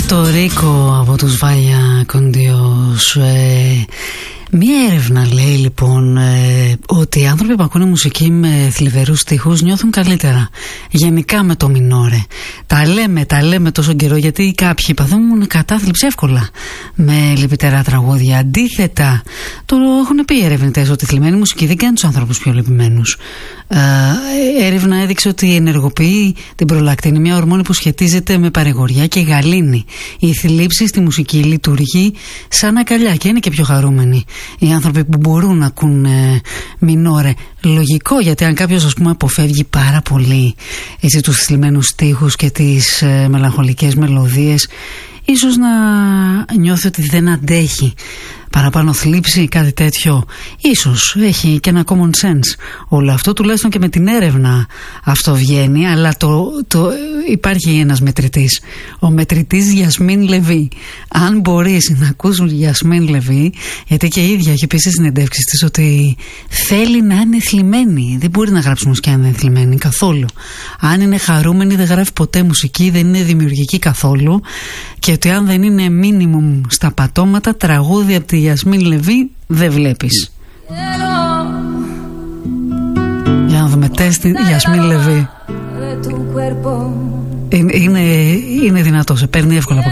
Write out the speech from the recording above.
Το Ρίκο από τους Βάγια Κοντιός. Μία έρευνα λέει λοιπόν ότι οι άνθρωποι που ακούνε μουσική με θλιβερούς στίχους νιώθουν καλύτερα γενικά με το μινόρε. Τα λέμε τόσο καιρό, γιατί κάποιοι παθαίνουν κατάθλιψη εύκολα με λυπητερά τραγούδια. Αντίθετα, το έχουν πει οι ερευνητές ότι η θλιμμένη μουσική δεν κάνει τους άνθρωπους πιο λυπημένους. Έρευνα έδειξε ότι ενεργοποιεί την προλακτίνη, μια ορμόνη που σχετίζεται με παρηγοριά και γαλήνη. Η θλίψη στη μουσική λειτουργεί σαν αγκαλιά και είναι και πιο χαρούμενοι οι άνθρωποι που μπορούν να ακούν μινόρε. Λογικό, γιατί αν κάποιος, ας πούμε, αποφεύγει πάρα πολύ έτσι, τους θλιμμένους στίχους και τις μελαγχολικές μελωδίες, ίσως να νιώθει ότι δεν αντέχει παραπάνω θλίψη, κάτι τέτοιο. Ίσως έχει και ένα common sense όλο αυτό, τουλάχιστον και με την έρευνα αυτό βγαίνει. Αλλά υπάρχει ένας μετρητής, ο μετρητής Γιασμίν Λεβί. Αν μπορείς να ακούσεις Γιασμίν Λεβί, γιατί και η ίδια έχει πει στις συνεντεύξεις της ότι θέλει να είναι θλιμμένη. Δεν μπορεί να γράψει μουσική αν δεν είναι θλιμμένη καθόλου. Αν είναι χαρούμενη δεν γράφει ποτέ μουσική, δεν είναι δημιουργική καθόλου. Και ότι αν δεν είναι minimum στα πατώματα, τραγούδι από τη Γιασμίν Λεβί δεν βλέπεις. Για να δούμε τεστ Γιασμίν Λεβί. Είναι δυνατό, σε παίρνει εύκολα από